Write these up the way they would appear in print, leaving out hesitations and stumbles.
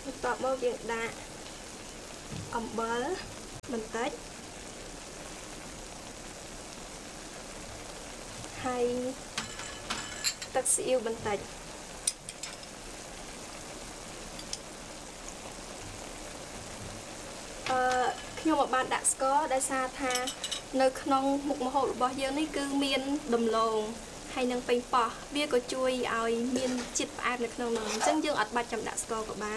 ตอบមកយើងដាក់អំបិលបន្តិចហើយទឹកស៊ីអ៊ីវបន្តិចខ្ញុំមកបានដាក់ស្ករដោយសារថានៅក្នុងមុខម្ហូបរបស់យើងនេះគឺមានដំឡូងហើយនឹងប៉េងប៉ោះវាក៏ជួយឲ្យមានជាតិផ្អែមនៅក្នុងនោះអញ្ចឹងយើងអត់បាច់ចាំដាក់ស្ករក៏បាន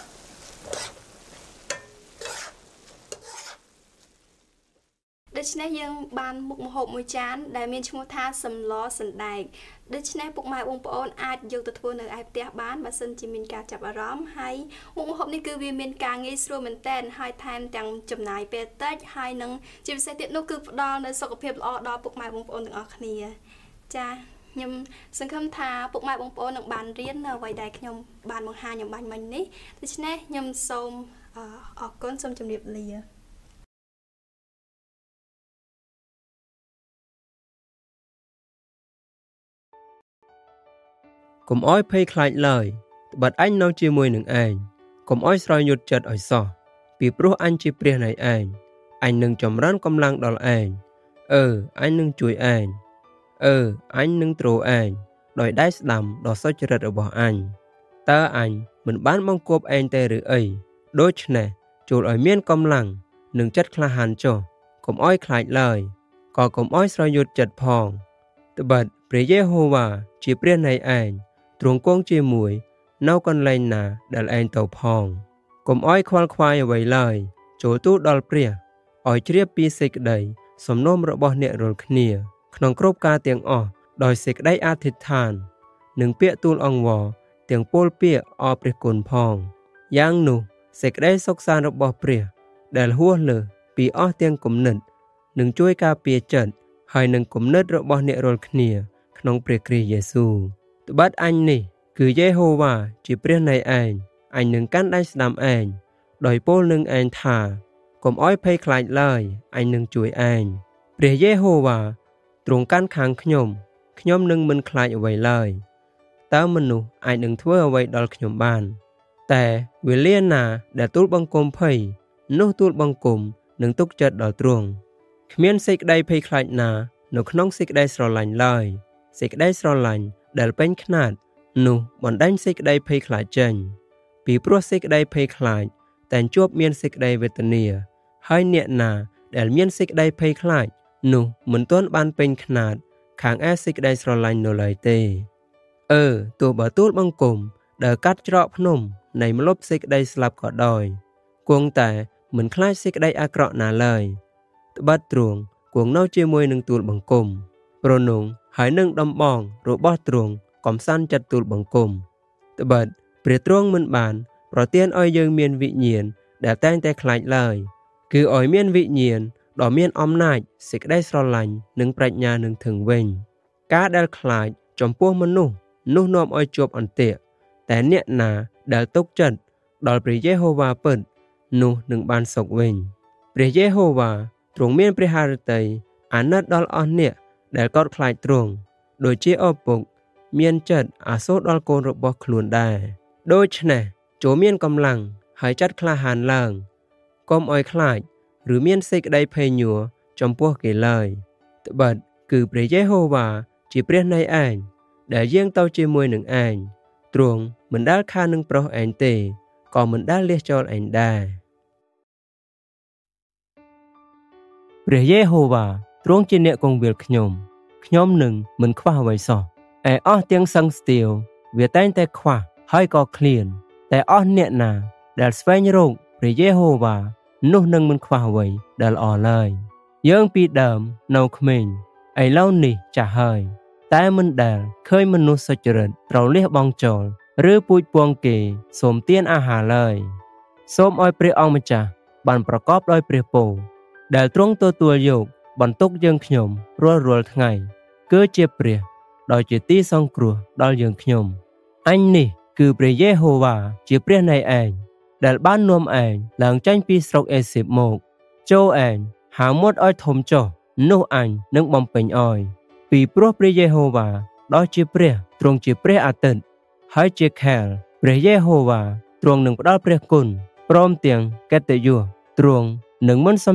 ដូច្នេះយើងបានមុខម្ហូបមួយចានដែលមានឈ្មោះថាសម្លសណ្ដែកដូច្នេះពុកម៉ែបងប្អូនអាចយកទៅធ្វើនៅឯផ្ទះបានបើសិនជាមានការចាប់អារម្មណ៍ហើយមុខម្ហូបនេះគឺវាមានការងាយស្រួលមែនទែនហើយថែមទាំងចំណាយពេលតិចហើយនឹងជាពិសេសទៀតនោះគឺផ្ដល់នូវសុខភាពល្អដល់ពុកម៉ែបងប្អូនទាំងអស់គ្នាចាខ្ញុំសង្ឃឹមថាពុកម៉ែបងប្អូននឹងបានរៀននៅអ្វីដែលខ្ញុំបានបង្ហាញអំបញ្ញមិញនេះដូច្នេះខ្ញុំសូមអរគុណសូមជម្រាបលាកុំអោយភ័យខ្លាចឡើយត្បិតអញនៅជាមួយនឹងឯងកុំអោយស្រយយត់ចិត្តឲ្យសោះពីព្រោះអញជាព្រះនៃឯងអញនឹងចម្រើនកម្លាំងដល់ឯងអញនឹងជួយឯងអញនឹងទ្រឯងដោយដៃស្ដាំដ៏សុចរិតរបស់អញតើអញមិនបានបង្គាប់ឯងទេឬអីដូច្នេះចូលឲ្យមានកម្លាំងនិងចិត្តក្លាហានចុះកុំអោយខ្លាចឡើយក៏កុំអោយស្រយយត់ចិត្តផងត្បិតព្រះយេហូវ៉ាជាព្រះនៃឯងទ្រង់គង់ជាមួយនៅកន្លែងណាដែលឯងទៅផងកុំអោយខ្វល់ខ្វាយអ្វីឡើយចូលទូលដល់ព្រះឲ្យជ្រាបពីសេចក្តីសំណូមរបស់អ្នករាល់គ្នាក្នុងគ្រប់ការទាំងអស់ដោយសេចក្តីអធិដ្ឋាននិងពាក្យទូលអង្វរទាំងពលពាក្យអរព្រះគុណផងយ៉ាងនោះសេចក្តីសុខសាន្តរបស់ព្រះដែលហួសលើសពីអស់ទាំងគំនិតនឹងជួយការពារចិត្តហើយនឹងគំនិតរបស់អ្នករាល់គ្នាក្នុងព្រះគ្រីស្ទយេស៊ូវត្បិតអញនេះគឺយេហូវ៉ាជាព្រះនៃឯងអញនឹងកាន់ដៃស្ដាំឯងដោយពោលនឹងឯងថាកុំអោយភ័យខ្លាចឡើយអញនឹងជួយឯងព្រះយេហូវ៉ាទ្រង់កាន់ខាងខ្ញុំនឹងមិនខ្លាចអ្វីឡើយតើមនុស្សអាចនឹងធ្វើអ្វីដល់ខ្ញុំបានតែវេលាណាដែលទូលបង្គំភ័យនោះទូលបង្គំនឹងទុកចិត្តដល់ទ្រង់គ្មានសេចក្តីភ័យខ្លាចណានៅក្នុងសេចក្តីស្រឡាញ់ឡើយសេចក្តីស្រឡាញ់ដែលពេញខ្នាតនោះបណ្ដេញសេចក្តីភ័យខ្លាចចេញពីព្រោះសេចក្តីភ័យខ្លាចតែជួបមានសេចក្តីវេទនាហើយអ្នកណាដែលមានសេចក្តីភ័យខ្លាចនោះមិនទាន់បានពេញខ្នាតខាងឯសេចក្តីស្រឡាញ់នៅឡើយទេទោះបើទូលបង្គំដែលកាត់ច្រកភ្នំនៃម្លប់សេចក្តីស្លាប់ក៏ដោយគង់តែមិនខ្លាចសេចក្តីអាក្រក់ណាឡើយត្បិតទ្រង់គង់នៅជាមួយនឹងទូលបង្គំប្រនងហើយនឹងដំបងរបស់ទ្រង់កំសាន្តចិត្តទូលបង្គំត្បិតព្រះទ្រង់មិនបានប្រទានឲ្យយើងមានវិញ្ញាណដែលតែងតែខ្លាចឡើយគឺឲ្យមានវិញ្ញាណដ៏មានអំណាចសេចក្តីស្រឡាញ់និងប្រាជ្ញានឹងធឹងវិញការដែលខ្លាចចំពោះមនុស្សនោះនាំឲ្យជាប់អន្ទាក់តែអ្នកណាដែលទុកចិត្តដល់ព្រះយេហូវ៉ាពិតនោះនឹងបានសុខវិញព្រះយេហូវ៉ាទ្រង់មានព្រះハរតីអាណិតដល់អស់អ្នកដែលកោតខ្លាចទ្រង់ដូចជាឪពុកមានចិត្តអាសូរដល់កូនរបស់ខ្លួនដែរដូច្នេះចូលមានកម្លាំងហើយចាត់ក្លាហានឡើងកុំឲ្យខ្លាចឬមានសេចក្តីភ័យញ័រចំពោះគេឡើយត្បិតគឺព្រះយេហូវ៉ាជាព្រះនៃឯងដែលយាងទៅជាមួយនឹងឯងទ្រង់មិនដែលខាននឹងប្រុសឯងទេក៏មិនដែលលះចោលឯងដែរព្រះយេហូវ៉ាទ្រង់ជាអ្នកគង្វាលខ្ញុំនឹងមិនខ្វះអ្វីសោះឯអស់ទាំងសង្ឃស្ទាវវាតែងតែខ្វះហើយក៏ឃ្លានតែអស់អ្នកណាដែលស្វែងរកព្រះយេហូវ៉ានោះនឹងមិនខ្វះអ្វីដែលល្អឡើយយើងពីដើមនៅក្មេងឥឡូវនេះចាស់ហើយតែមិនដែលឃើញមនុស្សសុចរិតត្រូវលះបង់ចោលឬពូជពងគេសូមទានអាហារឡើយសូមឲ្យព្រះអង្គម្ចាស់បានប្រកបដោយព្រះពរដែលទ្រង់ទទួលយកបន្ទុកយើងខ្ញុំរាល់ថ្ងៃគឺជាព្រះដោយជាទីសង្គ្រោះដល់យើងខ្ញុំអញនេះគឺព្រះយេហូវ៉ាជាព្រះនៃឯងដែលបាននាំឯងឡើងចេញពីស្រុកអេស៊ីបមកចូលឯងហៅមាត់ឲ្យធំចុះនោះអញនឹងបំពេញឲ្យពីព្រោះព្រះយេហូវ៉ាដ៏ជាព្រះទ្រង់ជាព្រះអាទិត្យហើយជាខែលព្រះយេហូវ៉ាទ្រង់នឹងផ្ដល់ព្រះគុណព្រមទាំងកិត្តិយសទ្រង់នឹងមិន